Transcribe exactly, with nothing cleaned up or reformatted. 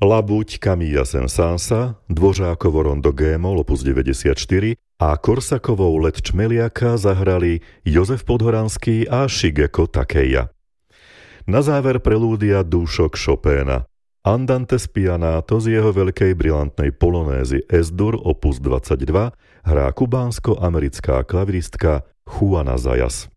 La buď Camilla Saint-Sansa, Dvořákovo rondo G-moll opus deväťdesiatštyri a Korsakovou Let čmeliaka zahrali Jozef Podhoranský a Shigeko Takeya. Na záver prelúdia dúšok Chopina. Andante spianato z jeho veľkej brilantnej polonézy Es-dur opus dvadsaťdva hrá kubánsko-americká klaviristka Juana Zayas.